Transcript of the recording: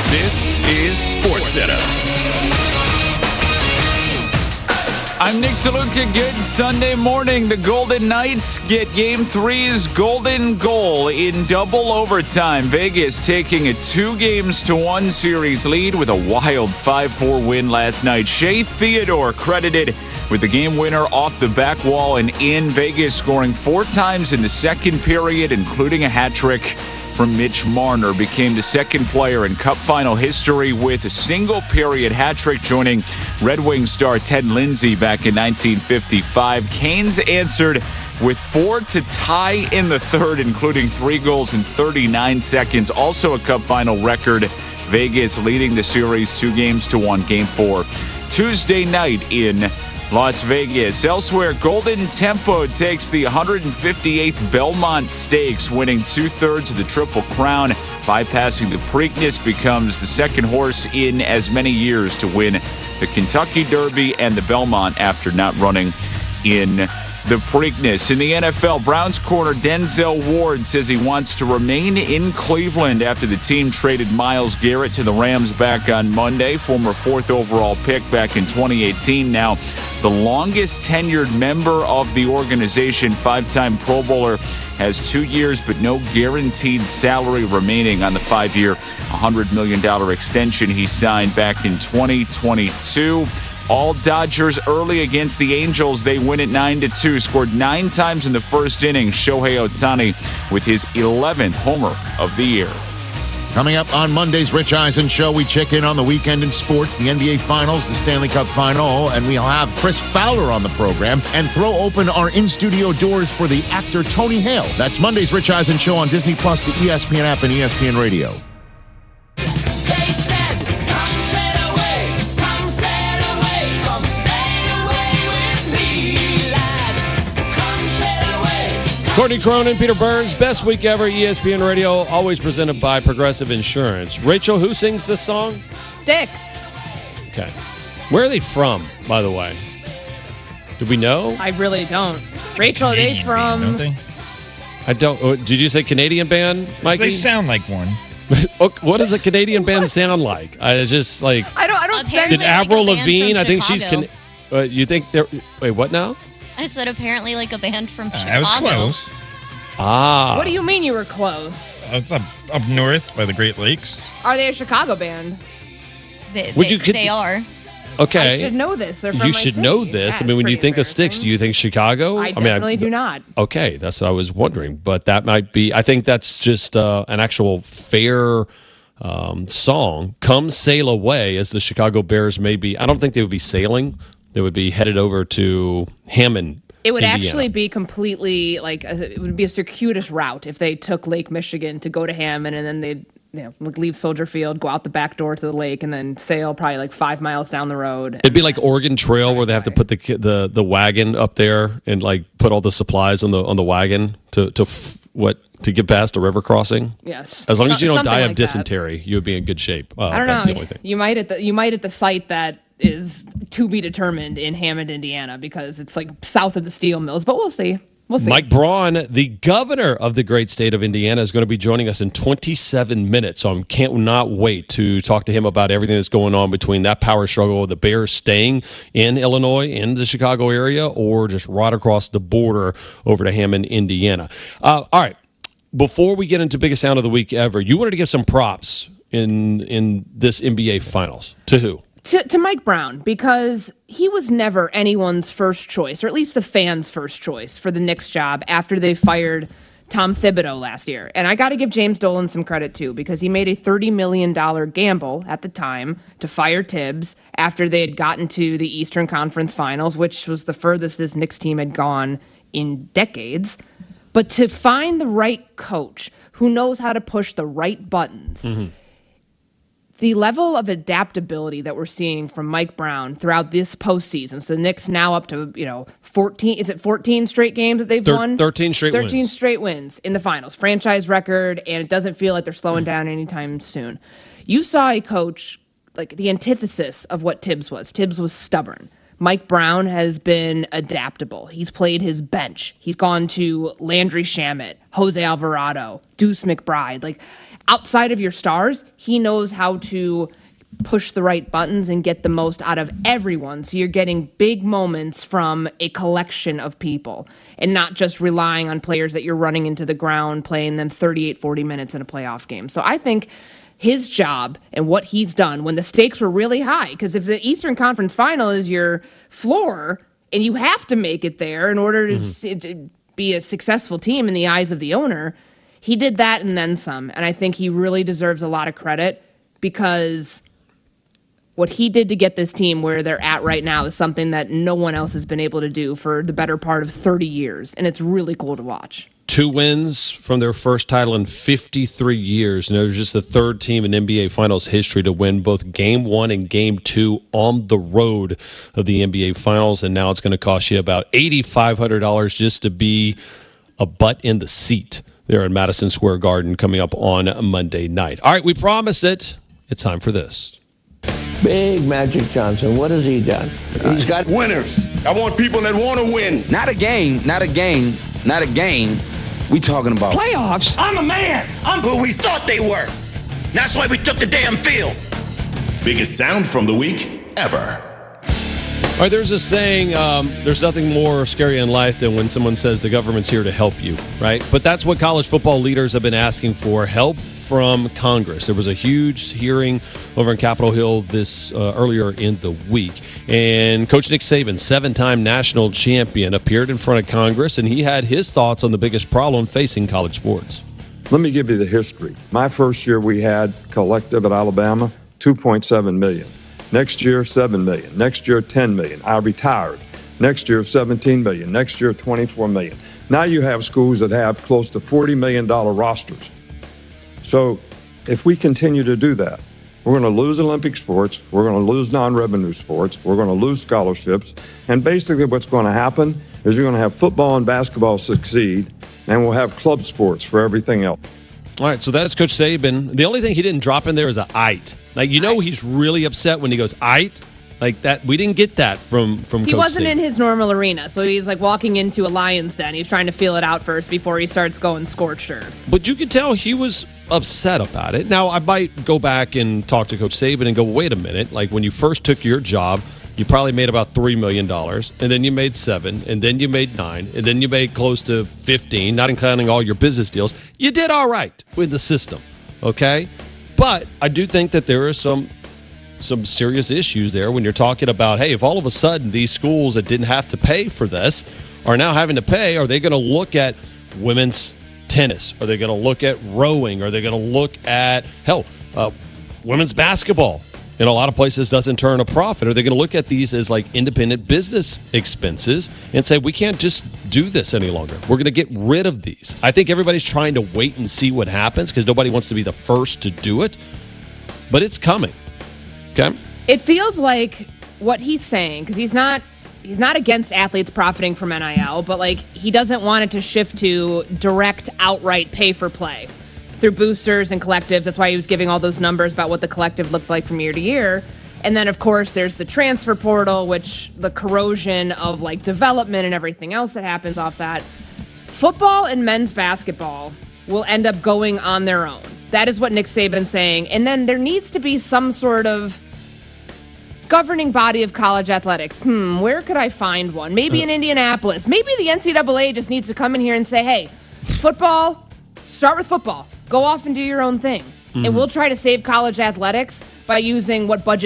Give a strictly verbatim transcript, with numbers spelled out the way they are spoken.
This is SportsCenter. I'm Nick DeLuca. Good Sunday morning. The Golden Knights get Game three's golden goal in double overtime. Vegas taking a two games to one series lead with a wild five four win last night. Shea Theodore credited with the game winner off the back wall and in. Vegas scoring four times in the second period, including a hat trick from Mitch Marner, became the second player in Cup final history with a single-period hat trick, joining Red Wings star Ted Lindsay back in nineteen fifty-five. Canes answered with four to tie in the third, including three goals in thirty-nine seconds. Also a Cup final record. Vegas leading the series two games to one. Game four Tuesday night in Las Vegas. Elsewhere, Golden Tempo takes the one hundred fifty-eighth Belmont Stakes, winning two-thirds of the Triple Crown. Bypassing the Preakness, becomes the second horse in as many years to win the Kentucky Derby and the Belmont after not running in the Preakness. In the N F L, Browns corner Denzel Ward says he wants to remain in Cleveland after the team traded Myles Garrett to the Rams back on Monday. Former fourth overall pick back in twenty eighteen. Now the longest tenured member of the organization, five-time Pro Bowler, has two years but no guaranteed salary remaining on the five-year, one hundred million dollars extension he signed back in twenty twenty-two. All Dodgers early against the Angels. They win it nine to two. Scored nine times in the first inning. Shohei Ohtani with his eleventh homer of the year. Coming up on Monday's Rich Eisen Show, we check in on the weekend in sports, the N B A Finals, the Stanley Cup Final, and we'll have Chris Fowler on the program and throw open our in-studio doors for the actor Tony Hale. That's Monday's Rich Eisen Show on Disney Plus, the E S P N app, and E S P N Radio. Courtney Cronin, Peter Burns, best week ever, E S P N Radio, always presented by Progressive Insurance. Rachel, who sings this song? Styx. Okay. Where are they from, by the way? Do we know? I really don't. Rachel, are they from... Band, don't they? I don't. oh, Did you say Canadian band, Mikey? They sound like one. What does a Canadian band sound like? I just like... I don't, I don't think... Did Apparently, Avril like a band Lavigne, from I think she's... Chicago. Can, uh, you think they're... Wait, what now? I said apparently like a band from Uh, Chicago. I was close. Ah. What do you mean you were close? Uh, It's up, up north by the Great Lakes. Are they a Chicago band? They, Would they, you could- they are. Okay. I should know this. They're from You my should city. know this. Yeah, I mean, it's when you pretty think of Styx, embarrassing. do you think Chicago? I mean, definitely do not. Okay, that's what I was wondering. But that might be, I think that's just uh, an actual fair um, song. Come Sail Away, as the Chicago Bears may be. I don't think they would be sailing. They would be headed over to Hammond, It would Indiana. actually be completely like a, it would be a circuitous route if they took Lake Michigan to go to Hammond and then they'd you know like leave Soldier Field, go out the back door to the lake, and then sail probably like five miles down the road. It'd be like Oregon Trail, where they have to put the the the wagon up there and like put all the supplies on the on the wagon to to f- what to get past a river crossing. Yes, As long as you don't Something die of like that. dysentery, you would be in good shape. Uh, I don't that's know. the only thing. You might at the you might at the site that is to be determined in Hammond, Indiana, because it's like south of the steel mills. But we'll see. We'll see. Mike Braun, the governor of the great state of Indiana, is going to be joining us in twenty-seven minutes. So I can't not wait to talk to him about everything that's going on between that power struggle of the Bears staying in Illinois, in the Chicago area, or just right across the border over to Hammond, Indiana. Uh, all right. Before we get into biggest sound of the week ever, you wanted to give some props in in this N B A Finals. To who? To, to Mike Brown, because he was never anyone's first choice, or at least the fans' first choice for the Knicks job after they fired Tom Thibodeau last year. And I got to give James Dolan some credit, too, because he made a thirty million dollars gamble at the time to fire Tibbs after they had gotten to the Eastern Conference Finals, which was the furthest this Knicks team had gone in decades. But to find the right coach who knows how to push the right buttons, mm-hmm. the level of adaptability that we're seeing from Mike Brown throughout this postseason. So the Knicks now up to, you know, fourteen, is it fourteen straight games that they've Thir- won? thirteen straight wins. thirteen straight wins in the finals. Franchise record, and it doesn't feel like they're slowing down anytime soon. You saw a coach, like the antithesis of what Tibbs was. Tibbs was stubborn. Mike Brown has been adaptable. He's played his bench. He's gone to Landry Shamet, Jose Alvarado, Deuce McBride. Like, outside of your stars, he knows how to push the right buttons and get the most out of everyone. So you're getting big moments from a collection of people and not just relying on players that you're running into the ground, playing them thirty-eight, forty minutes in a playoff game. So I think his job and what he's done when the stakes were really high, because if the Eastern Conference Final is your floor and you have to make it there in order to, mm-hmm. to be a successful team in the eyes of the owner, he did that and then some. And I think he really deserves a lot of credit, because what he did to get this team where they're at right now is something that no one else has been able to do for the better part of thirty years. And it's really cool to watch. Two wins from their first title in fifty-three years. And they're just the third team in N B A Finals history to win both Game one and Game two on the road of the N B A Finals. And now it's going to cost you about eight thousand five hundred dollars just to be a butt in the seat there at Madison Square Garden coming up on Monday night. All right, we promised it. It's time for this. Big Magic Johnson, what has he done? He's got winners. I want people that want to win. Not a game, not a game, not a game. We talking about playoffs. I'm a man. I'm who we thought they were. That's why we took the damn field. Biggest sound from the week ever. All right, there's a saying, um, there's nothing more scary in life than when someone says the government's here to help you, right? But that's what college football leaders have been asking for, help from Congress. There was a huge hearing over on Capitol Hill this uh, earlier in the week. And Coach Nick Saban, seven-time national champion, appeared in front of Congress, and he had his thoughts on the biggest problem facing college sports. Let me give you the history. My first year we had collective at Alabama, two point seven million. Next year, seven million. Next year, ten million. I retired. Next year, seventeen million. Next year, twenty-four million. Now you have schools that have close to forty million dollars rosters. So if we continue to do that, we're going to lose Olympic sports. We're going to lose non-revenue sports. We're going to lose scholarships. And basically what's going to happen is you're going to have football and basketball succeed, and we'll have club sports for everything else. All right, so that's Coach Saban. The only thing he didn't drop in there is a "ite." Like, you know, he's really upset when he goes "ite." Like that, we didn't get that from from. He Coach wasn't Saban. in his normal arena, so he's like walking into a lion's den. He's trying to feel it out first before he starts going scorched earth. But you could tell he was upset about it. Now, I might go back and talk to Coach Saban and go, "Wait a minute! Like when you first took your job, you probably made about three million dollars, and then you made seven, and then you made nine, and then you made close to fifteen, not including all your business deals. You did all right with the system, okay? But I do think that there are some some serious issues there when you're talking about, hey, if all of a sudden these schools that didn't have to pay for this are now having to pay, are they going to look at women's tennis? Are they going to look at rowing? Are they going to look at, hell, uh, women's basketball? In a lot of places doesn't turn a profit. Are they going to look at these as like independent business expenses and say, we can't just do this any longer? We're going to get rid of these. I think everybody's trying to wait and see what happens because nobody wants to be the first to do it. But it's coming. Okay? It feels like what he's saying, because he's not he's not against athletes profiting from N I L, but like he doesn't want it to shift to direct outright pay for play through boosters and collectives. That's why he was giving all those numbers about what the collective looked like from year to year. And then, of course, there's the transfer portal, which the corrosion of like development and everything else that happens off that. Football and men's basketball will end up going on their own. That is what Nick Saban's saying. And then there needs to be some sort of governing body of college athletics. Hmm, where could I find one? Maybe in Indianapolis. Maybe the N C double A just needs to come in here and say, hey, football, start with football. Go off and do your own thing. Mm-hmm. And we'll try to save college athletics by using what budget